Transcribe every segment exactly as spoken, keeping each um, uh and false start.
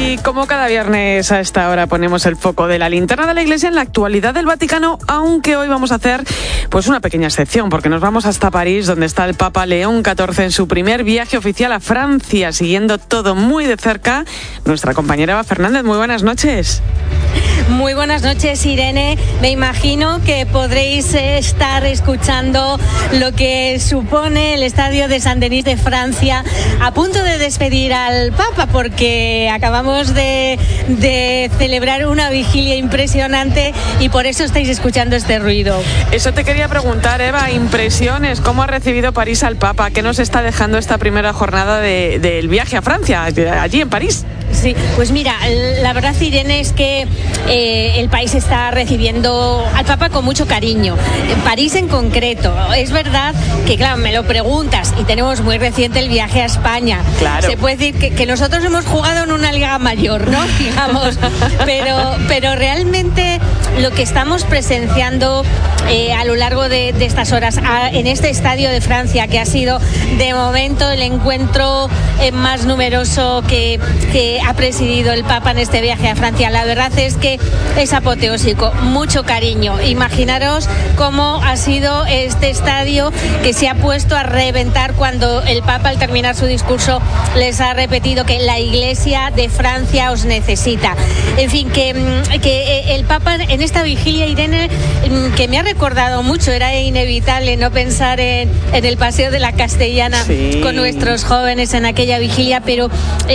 Y como cada viernes a esta hora ponemos el foco de la linterna de la Iglesia en la actualidad del Vaticano, aunque hoy vamos a hacer pues una pequeña excepción, porque nos vamos hasta París, donde está el Papa León catorce en su primer viaje oficial a Francia, siguiendo todo muy de cerca. Nuestra compañera Eva Fernández, muy buenas noches. Muy buenas noches, Irene. Me imagino que podréis estar escuchando lo que supone el estadio de Saint-Denis de Francia, a punto de despedir al Papa, porque acabamos de, de celebrar una vigilia impresionante y por eso estáis escuchando este ruido. Eso te quería preguntar, Eva, impresiones, ¿cómo ha recibido París al Papa? ¿Qué nos está dejando esta primera jornada de, del viaje a Francia, allí en París? Sí, pues mira, la verdad, Irene, es que eh, el país está recibiendo al Papa con mucho cariño. En París en concreto. Es verdad que, claro, me lo preguntas y tenemos muy reciente el viaje a España. Claro. Se puede decir que, que nosotros hemos jugado en una liga mayor, ¿no? Digamos, pero, pero realmente lo que estamos presenciando eh, a lo largo de, de estas horas a, en este estadio de Francia, que ha sido de momento el encuentro eh, más numeroso que, que ha presidido el Papa en este viaje a Francia. La verdad es que es apoteósico, mucho cariño. Imaginaros cómo ha sido este estadio, que se ha puesto a reventar cuando el Papa, al terminar su discurso, les ha repetido que la Iglesia de Francia os necesita. En fin, que, que el Papa en esta vigilia, Irene, que me ha recordado mucho, era inevitable no pensar en, en el Paseo de la Castellana, sí, con nuestros jóvenes en aquella vigilia, pero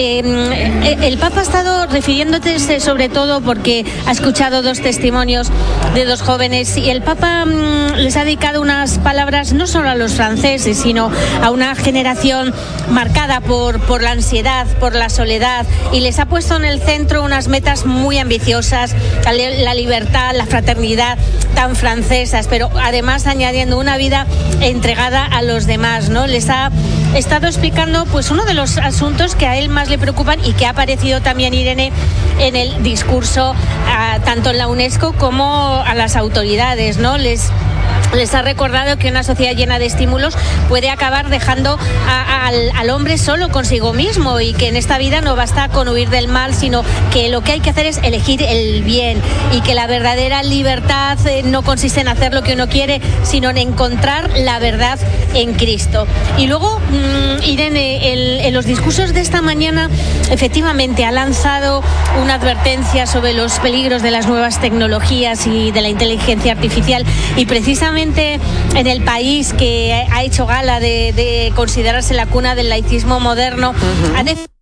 eh, el Papa ha estado refiriéndose sobre todo porque ha escuchado dos testimonios de dos jóvenes y el Papa mmm, les ha dedicado unas palabras no solo a los franceses, sino a una generación marcada por, por la ansiedad, por la soledad, y les ha puesto en el centro unas metas muy ambiciosas, la libertad, la fraternidad, tan francesas, pero además añadiendo una vida entregada a los demás, ¿no? Les ha estado explicando pues uno de los asuntos que a él más le preocupan y que ha aparecido también, Irene, en el discurso a, tanto en la UNESCO como a las autoridades, ¿no? Les Les ha recordado que una sociedad llena de estímulos puede acabar dejando a, a, al, al hombre solo consigo mismo, y que en esta vida no basta con huir del mal, sino que lo que hay que hacer es elegir el bien, y que la verdadera libertad eh, no consiste en hacer lo que uno quiere, sino en encontrar la verdad en Cristo. Y luego, mmm, Irene, el, en los discursos de esta mañana, efectivamente ha lanzado una advertencia sobre los peligros de las nuevas tecnologías y de la inteligencia artificial, y precisamente en el país que ha hecho gala de, de considerarse la cuna del laicismo moderno, uh-huh, ha defendido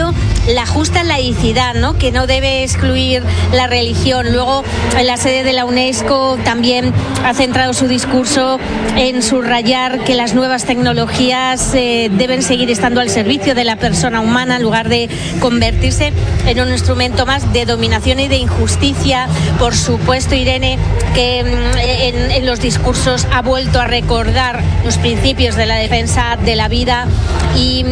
la justa laicidad, ¿no? Que no debe excluir la religión. Luego, en la sede de la UNESCO también ha centrado su discurso en subrayar que las nuevas tecnologías eh, deben seguir estando al servicio de la persona humana, en lugar de convertirse en un instrumento más de dominación y de injusticia. Por supuesto, Irene, que en, en los discursos ha vuelto a recordar los principios de la defensa de la vida y,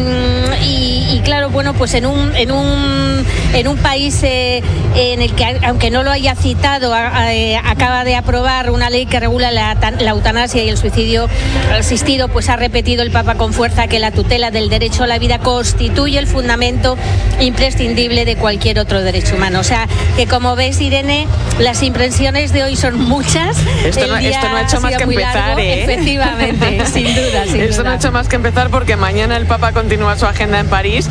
y, y claro, bueno, pues en un en un en un país eh, en el que, aunque no lo haya citado, a, a, eh, acaba de aprobar una ley que regula la, la eutanasia y el suicidio asistido, pues ha repetido el Papa con fuerza que la tutela del derecho a la vida constituye el fundamento imprescindible de cualquier otro derecho humano. O sea, que como ves, Irene, las impresiones de hoy son muchas. Esto no, esto no ha hecho ha más que empezar, largo, ¿eh? Efectivamente, sin duda, sin Esto duda. no ha hecho más que empezar, porque mañana el Papa continúa su agenda en París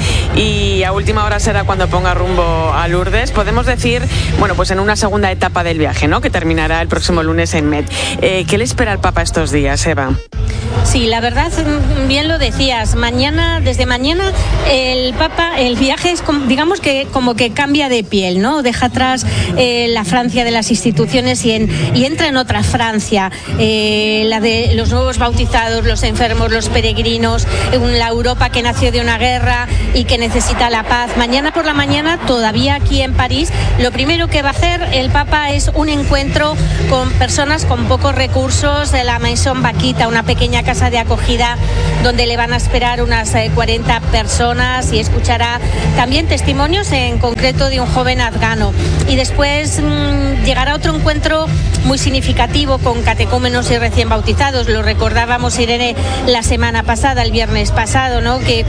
y a última hora será cuando ponga rumbo a Lourdes. Podemos decir, bueno, pues en una segunda etapa del viaje, ¿no?, que terminará el próximo lunes en Met. Eh, ¿Qué le espera al Papa estos días, Eva? Sí, la verdad, bien lo decías, mañana, desde mañana el Papa, el viaje es, digamos que como que cambia de piel, ¿no? Deja atrás eh, la Francia de las instituciones y, en, y entra en otra Francia, eh, la de los nuevos bautizados, los enfermos, los peregrinos, la Europa que nació de una guerra y que necesita la paz. Mañana por la mañana, todavía aquí en París, lo primero que va a hacer el Papa es un encuentro con personas con pocos recursos de la Maison Vaquita, una pequeña pequeña casa de acogida donde le van a esperar unas eh, cuarenta personas, y escuchará también testimonios, en concreto de un joven afgano. Y después mmm, llegará otro encuentro muy significativo con catecúmenos y recién bautizados. Lo recordábamos, Irene, la semana pasada, el viernes pasado, ¿no? Que,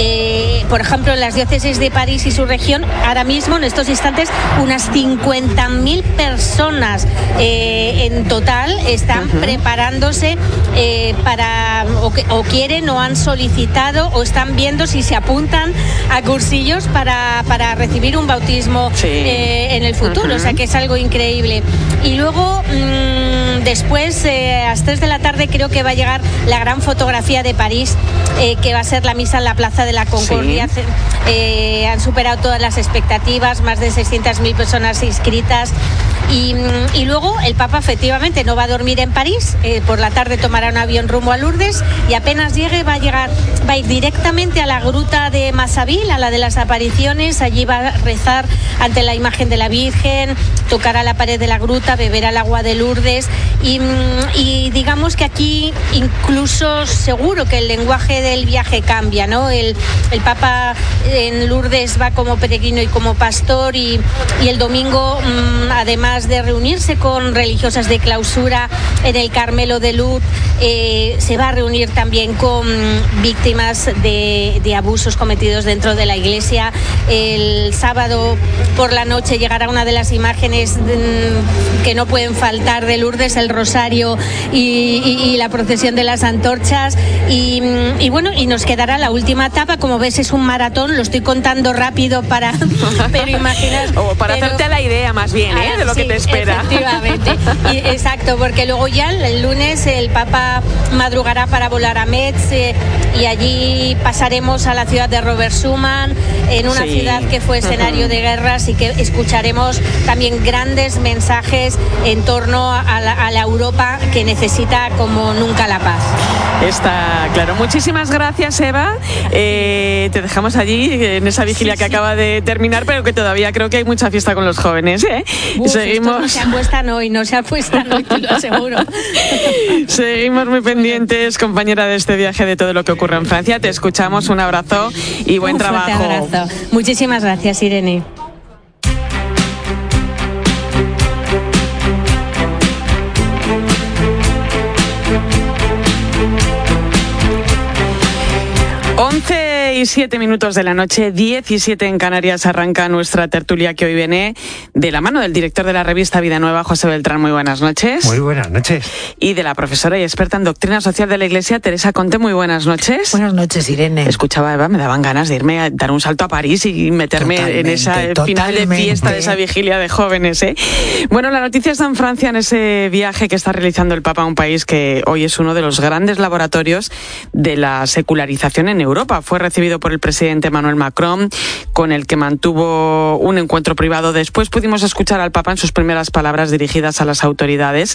eh, por ejemplo, en las diócesis de París y su región, ahora mismo, en estos instantes, unas cincuenta mil personas eh, en total están uh-huh. preparándose eh, para, o, que, o quieren o han solicitado o están viendo si se apuntan a cursillos para, para recibir un bautismo sí. eh, en el futuro. Uh-huh. O sea que es algo increíble. Y luego, mmm, después, eh, a las tres de la tarde, creo que va a llegar la gran fotografía de París, eh, que va a ser la misa en la Plaza de la Concordia. Sí. Eh, han superado todas las expectativas, más de seiscientas mil personas inscritas. Y, y luego el Papa efectivamente no va a dormir en París, eh, por la tarde tomará un avión rumbo a Lourdes, y apenas llegue va a llegar, va a ir directamente a la gruta de Massaville, a la de las apariciones. Allí va a rezar ante la imagen de la Virgen, tocará la pared de la gruta, beberá el agua de Lourdes, y, y digamos que aquí incluso seguro que el lenguaje del viaje cambia, ¿no? El, el Papa en Lourdes va como peregrino y como pastor, y, y el domingo, mmm, además de reunirse con religiosas de clausura en el Carmelo de Lourdes, eh, se va a reunir también con víctimas de, de abusos cometidos dentro de la iglesia. El sábado por la noche llegará una de las imágenes mmm, que no pueden faltar de Lourdes, el rosario y, y, y la procesión de las antorchas, y, y bueno, y nos quedará la última etapa. Como ves, es un maratón, lo estoy contando rápido para, pero imaginas, o para pero, hacerte la idea más bien, ¿eh? De lo sí, que te espera. Efectivamente, y, exacto, porque luego ya el lunes el Papa madrugará para volar a Metz, eh, y allí pasaremos a la ciudad de Robert Schuman, en una sí. ciudad que fue escenario uh-huh. de guerras, y que escucharemos también grandes mensajes en torno a la, a la Europa que necesita como nunca la paz. Está claro. Muchísimas gracias, Eva. Eh, te dejamos allí en esa vigilia sí, que sí. acaba de terminar, pero que todavía creo que hay mucha fiesta con los jóvenes, ¿eh? Uf, Seguimos. No se apuestan hoy, no se apuestan hoy, te lo aseguro. Seguimos muy pendientes, compañera de este viaje, de todo lo que ocurre en Francia. Te escuchamos, un abrazo y buen un trabajo. Un abrazo. Muchísimas gracias, Irene. once y siete minutos de la noche, diecisiete en Canarias, arranca nuestra tertulia, que hoy viene de la mano del director de la revista Vida Nueva, José Beltrán. Muy buenas noches. Muy buenas noches. Y de la profesora y experta en doctrina social de la Iglesia, Teresa Conte. Muy buenas noches. Buenas noches, Irene. Escuchaba, Eva, me daban ganas de irme a dar un salto a París y meterme totalmente, en esa totalmente. final de fiesta, de esa vigilia de jóvenes, ¿eh? Bueno, la noticia está en Francia, en ese viaje que está realizando el Papa a un país que hoy es uno de los grandes laboratorios de la secularización en Europa. Fue recibido por el presidente Emmanuel Macron, con el que mantuvo un encuentro privado. Después pudimos escuchar al Papa en sus primeras palabras dirigidas a las autoridades,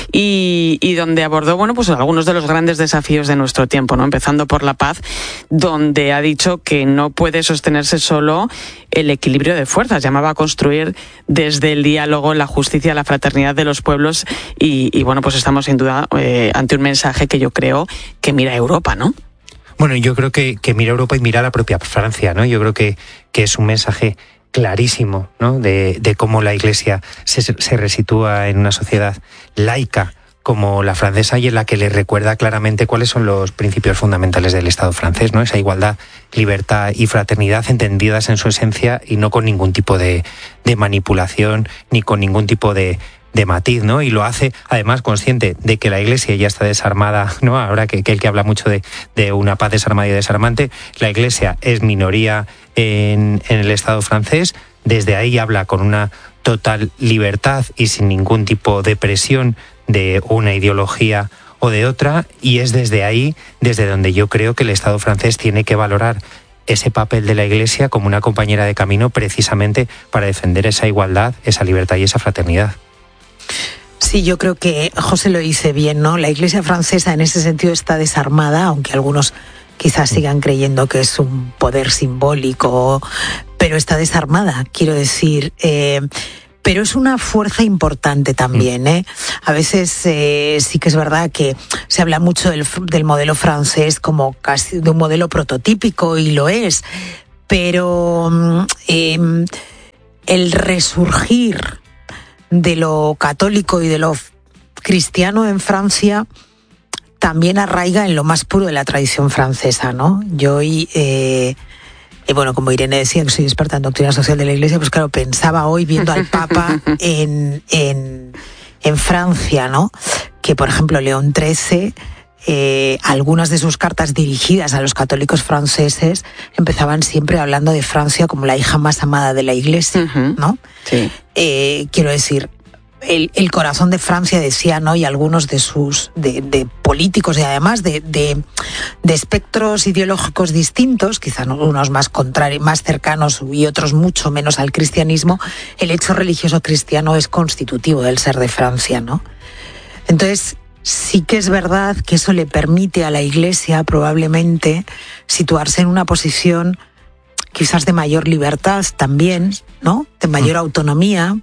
y, y donde abordó, bueno, pues algunos de los grandes desafíos de nuestro tiempo, ¿no? Empezando por la paz, donde ha dicho que no puede sostenerse solo el equilibrio de fuerzas. Llamaba a construir desde el diálogo, la justicia, la fraternidad de los pueblos, y, y bueno, pues estamos sin duda eh, ante un mensaje que yo creo que mira a Europa, ¿no? Bueno, yo creo que, que mira a Europa y mira a la propia Francia, ¿no? Yo creo que, que es un mensaje clarísimo, ¿no? De, de cómo la Iglesia se, se resitúa en una sociedad laica como la francesa, y en la que le recuerda claramente cuáles son los principios fundamentales del Estado francés, ¿no? Esa igualdad, libertad y fraternidad entendidas en su esencia, y no con ningún tipo de, de manipulación ni con ningún tipo de de matiz, ¿no? Y lo hace además consciente de que la Iglesia ya está desarmada, ¿no? Ahora que, que el que habla mucho de, de una paz desarmada y desarmante, la Iglesia es minoría en, en el Estado francés. Desde ahí habla con una total libertad y sin ningún tipo de presión de una ideología o de otra, y es desde ahí desde donde yo creo que el Estado francés tiene que valorar ese papel de la Iglesia como una compañera de camino, precisamente para defender esa igualdad, esa libertad y esa fraternidad. Sí, yo creo que José lo dice bien, ¿no? La Iglesia francesa en ese sentido está desarmada, aunque algunos quizás sigan creyendo que es un poder simbólico, pero está desarmada, quiero decir, eh, pero es una fuerza importante también, ¿eh? A veces eh, sí que es verdad que se habla mucho del, del modelo francés como casi de un modelo prototípico, y lo es, pero eh, el resurgir de lo católico y de lo cristiano en Francia también arraiga en lo más puro de la tradición francesa, ¿no? Yo hoy, eh, eh, bueno, como Irene decía, que soy experta en doctrina social de la Iglesia, pues claro, pensaba hoy viendo al Papa en, en, en Francia, ¿no? Que, por ejemplo, León trece, eh, algunas de sus cartas dirigidas a los católicos franceses empezaban siempre hablando de Francia como la hija más amada de la Iglesia, ¿no? Sí. Eh, quiero decir, El, el corazón de Francia, decía, ¿no? Y algunos de sus de, de políticos y además de, de, de espectros ideológicos distintos, quizás unos más contrarios, más cercanos y otros mucho menos al cristianismo, el hecho religioso cristiano es constitutivo del ser de Francia, ¿no? Entonces, sí que es verdad que eso le permite a la Iglesia probablemente situarse en una posición quizás de mayor libertad también, ¿no? De mayor autonomía.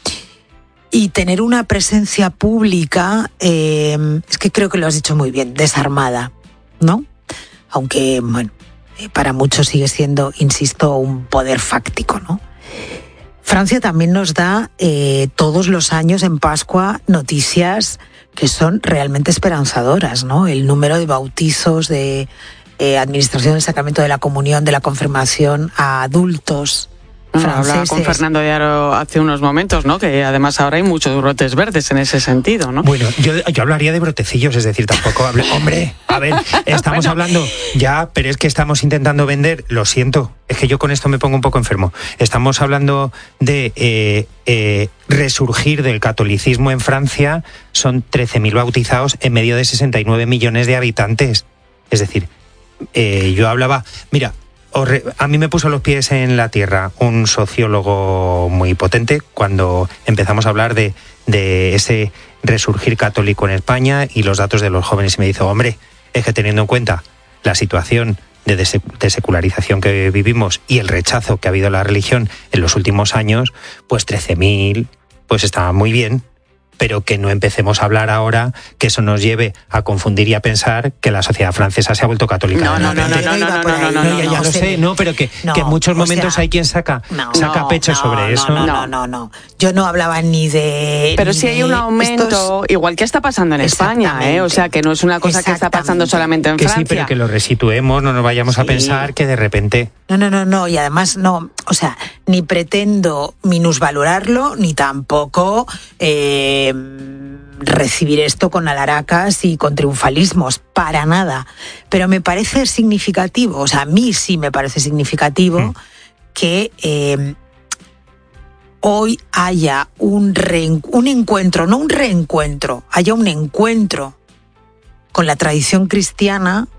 Y tener una presencia pública, eh, es que creo que lo has dicho muy bien, desarmada, ¿no? Aunque, bueno, eh, para muchos sigue siendo, insisto, un poder fáctico, ¿no? Francia también nos da eh, todos los años en Pascua noticias que son realmente esperanzadoras, ¿no? El número de bautizos, de eh, administración del sacramento de la comunión, de la confirmación a adultos. Bueno, hablaba con Fernando de Aro hace unos momentos, ¿no? Que además ahora hay muchos brotes verdes en ese sentido, ¿no? Bueno, yo, yo hablaría de brotecillos, es decir, tampoco hable... Hombre, a ver, estamos bueno. hablando ya, pero es que estamos intentando vender, lo siento, es que yo con esto me pongo un poco enfermo. Estamos hablando de eh, eh, resurgir del catolicismo en Francia, son trece mil bautizados en medio de sesenta y nueve millones de habitantes. Es decir, eh, yo hablaba... Mira, a mí me puso los pies en la tierra un sociólogo muy potente cuando empezamos a hablar de, de ese resurgir católico en España y los datos de los jóvenes, y me dijo, hombre, es que teniendo en cuenta la situación de, de, de secularización que vivimos y el rechazo que ha habido a la religión en los últimos años, pues trece mil, pues estaba muy bien, pero que no empecemos a hablar ahora que eso nos lleve a confundir y a pensar que la sociedad francesa se ha vuelto católica. No, no, no, no, no, no, no, no, no, ya lo sé, no, pero que, no, que en muchos momentos sea, hay quien saca, no, saca pecho no, sobre no, eso. No, no, no, no, yo no hablaba ni de... Pero ni si hay un aumento, estos... igual que está pasando en España, ¿eh? O sea, que no es una cosa que está pasando solamente en que Francia. Sí, pero que lo resituemos, no nos vayamos sí. a pensar que de repente... No, no, no, no, y además no, o sea, ni pretendo minusvalorarlo, ni tampoco... Eh, recibir esto con alaracas y con triunfalismos, para nada. Pero me parece significativo, o sea, a mí sí me parece significativo mm. que eh, hoy haya un, reen- un encuentro, no un reencuentro, haya un encuentro con la tradición cristiana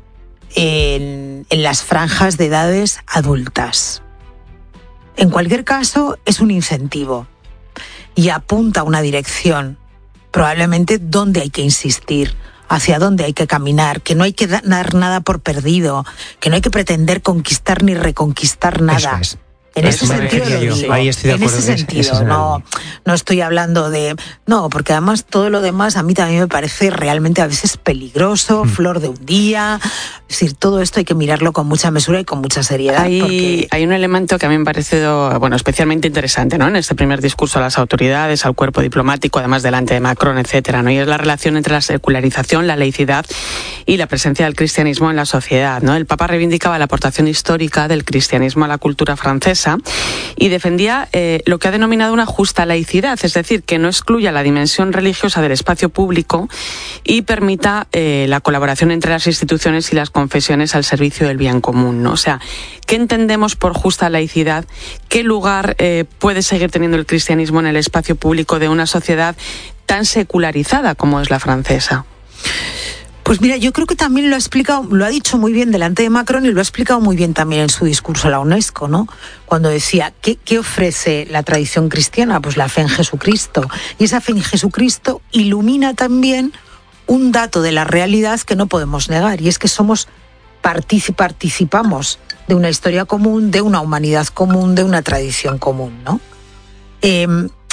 en, en las franjas de edades adultas. En cualquier caso, es un incentivo y apunta a una dirección, probablemente donde hay que insistir, hacia dónde hay que caminar, que no hay que dar nada por perdido, que no hay que pretender conquistar ni reconquistar nada. Eso es. En Eso ese sentido lo digo. Ahí estoy de en acuerdo. ese sentido, es, no, no estoy hablando de... No, porque además todo lo demás a mí también me parece realmente a veces peligroso, mm. flor de un día. Es decir, todo esto hay que mirarlo con mucha mesura y con mucha seriedad. Hay, porque... hay un elemento que a mí me ha parecido, bueno, especialmente interesante, ¿no? En este primer discurso a las autoridades, al cuerpo diplomático, además delante de Macron, etcétera, ¿no? Y es la relación entre la secularización, la laicidad y la presencia del cristianismo en la sociedad, ¿no? El Papa reivindicaba la aportación histórica del cristianismo a la cultura francesa y defendía eh, lo que ha denominado una justa laicidad, es decir, que no excluya la dimensión religiosa del espacio público y permita eh, la colaboración entre las instituciones y las confesiones al servicio del bien común, ¿no? O sea, ¿qué entendemos por justa laicidad? ¿Qué lugar eh, puede seguir teniendo el cristianismo en el espacio público de una sociedad tan secularizada como es la francesa? Pues mira, yo creo que también lo ha explicado, lo ha dicho muy bien delante de Macron y lo ha explicado muy bien también en su discurso a la UNESCO, ¿no? Cuando decía, ¿qué, qué ofrece la tradición cristiana? Pues la fe en Jesucristo. Y esa fe en Jesucristo ilumina también un dato de la realidad que no podemos negar, y es que somos particip- participamos de una historia común, de una humanidad común, de una tradición común, ¿no? Eh,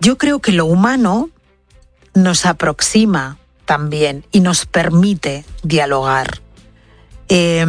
yo creo que lo humano nos aproxima también y nos permite dialogar. Eh,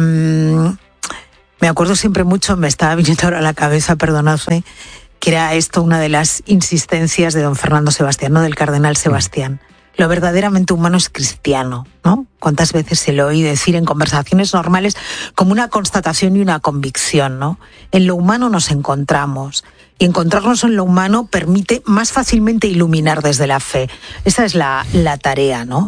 me acuerdo siempre mucho, me estaba viniendo ahora a la cabeza, perdonadme, que era esto una de las insistencias de don Fernando Sebastián, no del cardenal Sebastián. Lo verdaderamente humano es cristiano, ¿no? ¿Cuántas veces se lo oí decir en conversaciones normales como una constatación y una convicción, ¿no? En lo humano nos encontramos, y encontrarnos en lo humano permite más fácilmente iluminar desde la fe. Esa es la, la tarea, ¿no?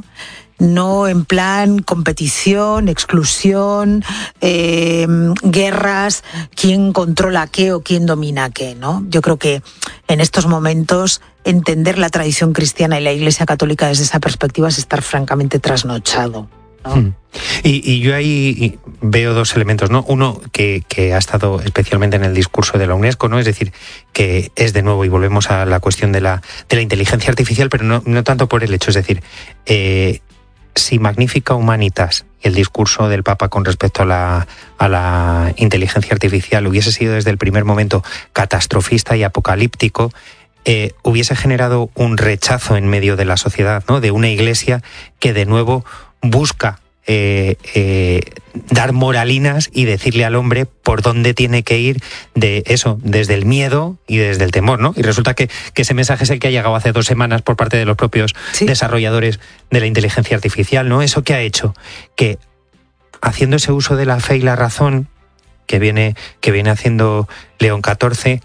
No en plan competición, exclusión, eh, guerras, quién controla qué o quién domina qué, ¿no? Yo creo que en estos momentos entender la tradición cristiana y la Iglesia Católica desde esa perspectiva es estar francamente trasnochado, ¿no? Hmm. Y, y yo ahí veo dos elementos, ¿no? Uno que, que ha estado especialmente en el discurso de la UNESCO, ¿no? Es decir, que es de nuevo, y volvemos a la cuestión de la, de la inteligencia artificial, pero no, no tanto por el hecho, es decir, eh, si Magnificat Humanitas y el discurso del Papa con respecto a la, a la inteligencia artificial hubiese sido desde el primer momento catastrofista y apocalíptico, eh, hubiese generado un rechazo en medio de la sociedad, ¿no? De una iglesia que de nuevo busca eh, eh, dar moralinas y decirle al hombre por dónde tiene que ir, de eso, desde el miedo y desde el temor, ¿no? Y resulta que, que ese mensaje es el que ha llegado hace dos semanas por parte de los propios sí. desarrolladores de la inteligencia artificial, ¿no? Eso que ha hecho que, haciendo ese uso de la fe y la razón que viene, que viene haciendo León catorce,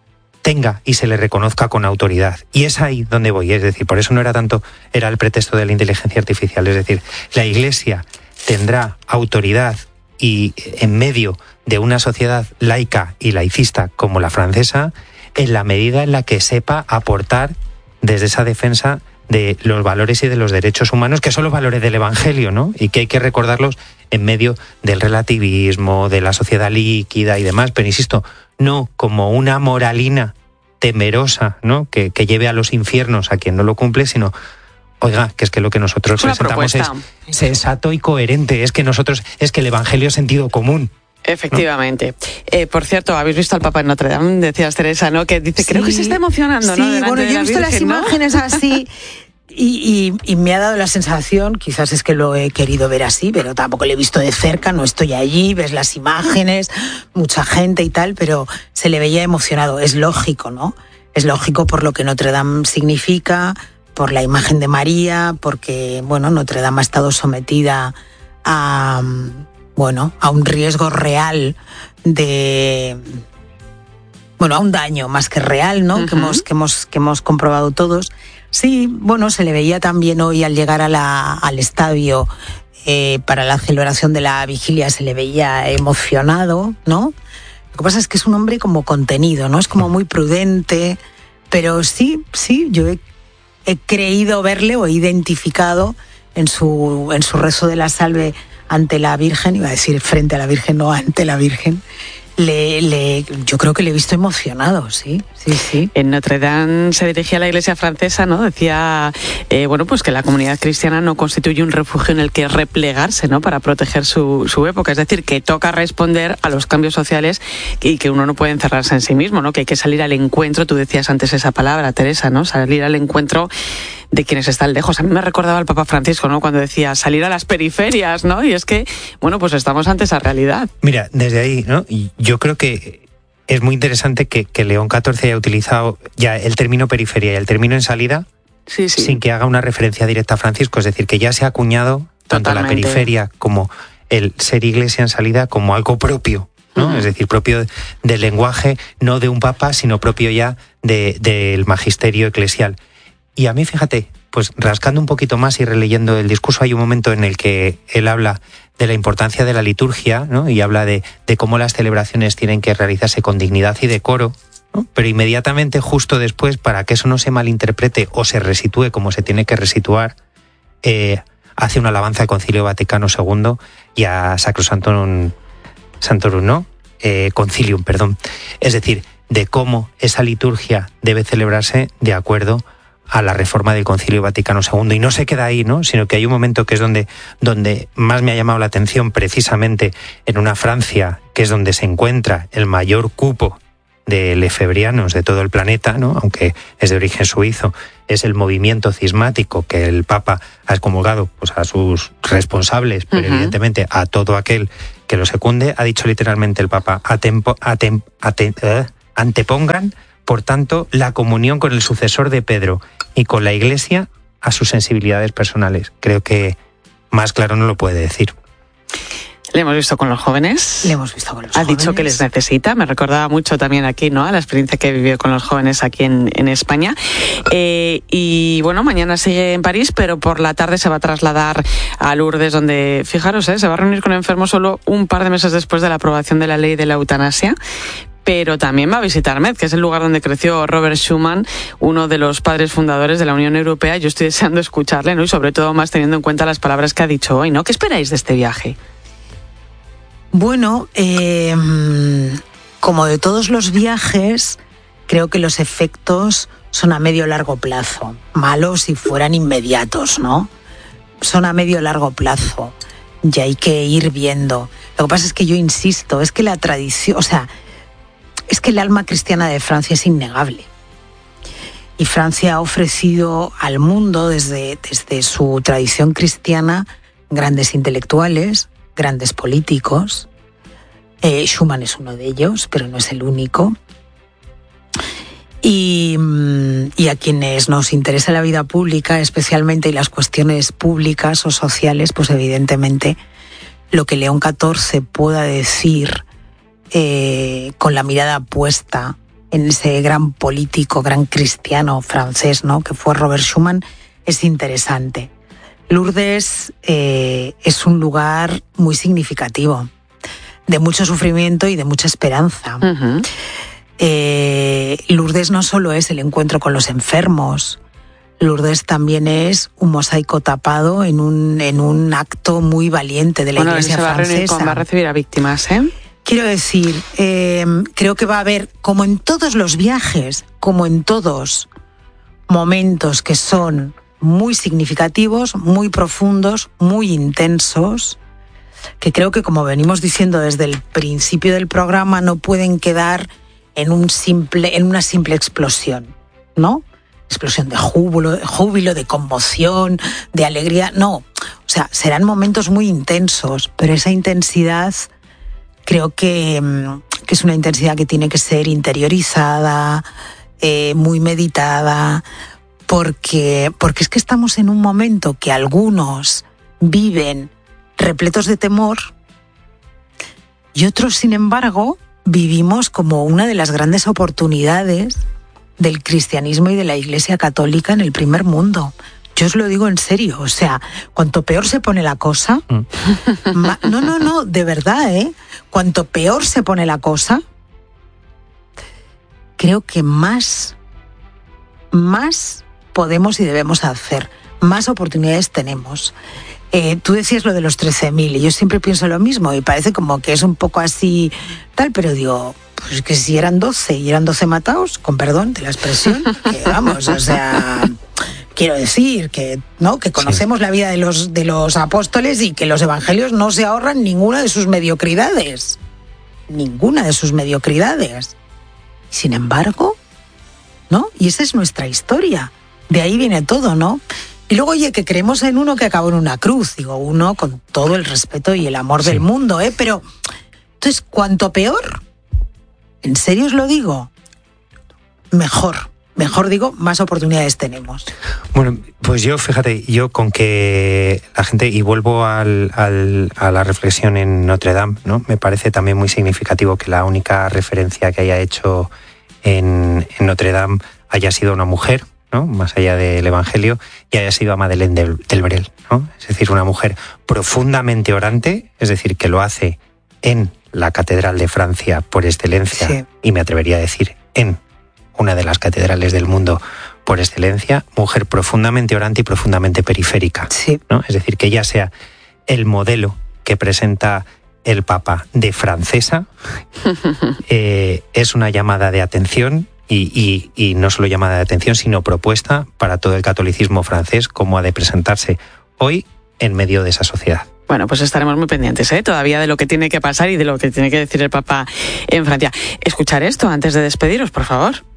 tenga y se le reconozca con autoridad. Y es ahí donde voy, es decir, por eso no era tanto, era el pretexto de la inteligencia artificial, es decir, la Iglesia tendrá autoridad y en medio de una sociedad laica y laicista como la francesa, en la medida en la que sepa aportar desde esa defensa de los valores y de los derechos humanos, que son los valores del Evangelio, ¿no? Y que hay que recordarlos en medio del relativismo, de la sociedad líquida y demás, pero insisto, no como una moralina temerosa, ¿no? Que, que lleve a los infiernos a quien no lo cumple, sino, oiga, que es que lo que nosotros una presentamos propuesta. es sensato y coherente, es que nosotros, es que el Evangelio es sentido común. Efectivamente. ¿No? Eh, por cierto, habéis visto al Papa en Notre Dame, decías Teresa, ¿no? Que dice, sí, creo que se está emocionando, sí, ¿no? Delante bueno, de yo la he visto Virgen, las ¿no? imágenes así y, y, y me ha dado la sensación, quizás es que lo he querido ver así, pero tampoco lo he visto de cerca, no estoy allí, ves las imágenes, mucha gente y tal, pero se le veía emocionado. Es lógico, ¿no? Es lógico por lo que Notre Dame significa, por la imagen de María, porque, bueno, Notre Dame ha estado sometida a, bueno, a un riesgo real de, bueno, a un daño más que real, ¿no? Uh-huh. Que hemos, que hemos, que hemos comprobado todos. Sí, bueno, se le veía también hoy al llegar a la, al estadio eh, para la celebración de la vigilia, se le veía emocionado, ¿no? Lo que pasa es que es un hombre como contenido, ¿no? Es como muy prudente, pero sí, sí, yo he, he creído verle o he identificado en su, en su rezo de la salve ante la Virgen, iba a decir frente a la Virgen, no ante la Virgen, le, le, yo creo que le he visto emocionado, sí, sí, sí. En Notre Dame se dirigía a la Iglesia francesa, ¿no? Decía, eh, bueno, pues que la comunidad cristiana no constituye un refugio en el que replegarse, ¿no? Para proteger su, su época, es decir, que toca responder a los cambios sociales y que uno no puede encerrarse en sí mismo, ¿no? Que hay que salir al encuentro, tú decías antes esa palabra, Teresa, ¿no? Salir al encuentro de quienes están lejos. A mí me recordaba el Papa Francisco, ¿no? Cuando decía salir a las periferias, ¿no? Y es que, bueno, pues estamos ante esa realidad. Mira, desde ahí, ¿no? Yo creo que es muy interesante que, que León catorce haya utilizado ya el término periferia y el término en salida, sí, sí, sin que haga una referencia directa a Francisco. Es decir, que ya se ha acuñado tanto Totalmente. La periferia como el ser iglesia en salida como algo propio, ¿no? Uh-huh. Es decir, propio del lenguaje, no de un papa, sino propio ya de, del magisterio eclesial. Y a mí, fíjate, pues rascando un poquito más y releyendo el discurso, hay un momento en el que él habla de la importancia de la liturgia, ¿no? Y habla de, de cómo las celebraciones tienen que realizarse con dignidad y decoro, ¿no? Pero inmediatamente, justo después, para que eso no se malinterprete o se resitúe como se tiene que resituar, eh, hace una alabanza al Concilio Vaticano segundo y a Sacrosanctum Sanctorum, ¿no? Eh, Concilium, perdón. Es decir, de cómo esa liturgia debe celebrarse de acuerdo a la reforma del Concilio Vaticano segundo. Y no se queda ahí, ¿no? Sino que hay un momento que es donde, donde más me ha llamado la atención, precisamente en una Francia que es donde se encuentra el mayor cupo de lefebrianos de todo el planeta, ¿no? Aunque es de origen suizo, es el movimiento cismático que el Papa ha excomulgado pues, a sus responsables, pero uh-huh. evidentemente a todo aquel que lo secunde. Ha dicho literalmente el Papa, atempo, atem, atem, uh, antepongan, por tanto, la comunión con el sucesor de Pedro y con la Iglesia a sus sensibilidades personales. Creo que más claro no lo puede decir. Le hemos visto con los jóvenes. Le hemos visto con los ha jóvenes. Ha dicho que les necesita. Me recordaba mucho también aquí, ¿no? A la experiencia que vivió con los jóvenes aquí en, en España. Eh, y bueno, mañana sigue en París, pero por la tarde se va a trasladar a Lourdes, donde, fijaros, ¿eh? se va a reunir con enfermos solo un par de meses después de la aprobación de la ley de la eutanasia. Pero también va a visitar Metz, que es el lugar donde creció Robert Schuman, uno de los padres fundadores de la Unión Europea. Yo estoy deseando escucharle, ¿no? Y sobre todo más teniendo en cuenta las palabras que ha dicho hoy, ¿no? ¿Qué esperáis de este viaje? Bueno, eh, como de todos los viajes, creo que los efectos son a medio largo plazo. Malos si fueran inmediatos, ¿no? Son a medio largo plazo y hay que ir viendo. Lo que pasa es que yo insisto, es que la tradición, o sea, es que el alma cristiana de Francia es innegable. Y Francia ha ofrecido al mundo, desde, desde su tradición cristiana, grandes intelectuales, grandes políticos. Eh, Schuman es uno de ellos, pero no es el único. Y, y a quienes nos interesa la vida pública, especialmente, y las cuestiones públicas o sociales, pues evidentemente lo que León catorce pueda decir eh, con la mirada puesta en ese gran político, gran cristiano francés, ¿no?, que fue Robert Schuman, es interesante. Lourdes eh, es un lugar muy significativo, de mucho sufrimiento y de mucha esperanza. Uh-huh. Eh, Lourdes no solo es el encuentro con los enfermos, Lourdes también es un mosaico tapado en un, en un acto muy valiente de la bueno, Iglesia se va francesa. A reunir con, va a recibir a víctimas, ¿eh? Quiero decir, eh, creo que va a haber, como en todos los viajes, como en todos, momentos que son muy significativos, muy profundos, muy intensos, que creo que, como venimos diciendo desde el principio del programa, no pueden quedar en un simple, en una simple explosión, ¿no? Explosión de júbilo, de júbilo, de conmoción, de alegría. No, o sea, serán momentos muy intensos, pero esa intensidad creo que, que es una intensidad que tiene que ser interiorizada, eh, muy meditada, porque, porque es que estamos en un momento que algunos viven repletos de temor y otros, sin embargo, vivimos como una de las grandes oportunidades del cristianismo y de la Iglesia Católica en el primer mundo. Yo os lo digo en serio, o sea, cuanto peor se pone la cosa, mm. ma, no, no, no, de verdad, ¿eh? Cuanto peor se pone la cosa, creo que más, más podemos y debemos hacer, más oportunidades tenemos. Eh, tú decías lo de los trece mil y yo siempre pienso lo mismo y parece como que es un poco así tal, pero digo, pues que si eran doce y eran doce matados, con perdón de la expresión, que vamos, o sea, quiero decir que no, que conocemos sí. la vida de los, de los apóstoles y que los evangelios no se ahorran ninguna de sus mediocridades, ninguna de sus mediocridades. Sin embargo, ¿no? Y esa es nuestra historia, de ahí viene todo, ¿no? Y luego, oye, que creemos en uno que acabó en una cruz, digo, uno con todo el respeto y el amor sí. del mundo, ¿eh? Pero, entonces, cuanto peor, en serio os lo digo, mejor, mejor digo, más oportunidades tenemos. Bueno, pues yo, fíjate, yo con que la gente, y vuelvo al, al, a la reflexión en Notre Dame, ¿no? Me parece también muy significativo que la única referencia que haya hecho en, en Notre Dame haya sido una mujer, ¿no?, más allá del Evangelio, y haya sido a Madeleine del, del Brel, ¿no? Es decir, una mujer profundamente orante, es decir, que lo hace en la catedral de Francia por excelencia, sí. y me atrevería a decir en una de las catedrales del mundo por excelencia, mujer profundamente orante y profundamente periférica, sí. ¿no? Es decir, que ella sea el modelo que presenta el Papa de francesa, eh, es una llamada de atención. Y, y, y no solo llamada de atención, sino propuesta para todo el catolicismo francés, cómo ha de presentarse hoy en medio de esa sociedad. Bueno, pues estaremos muy pendientes, ¿eh? Todavía de lo que tiene que pasar y de lo que tiene que decir el Papa en Francia. Escuchar esto antes de despediros, por favor.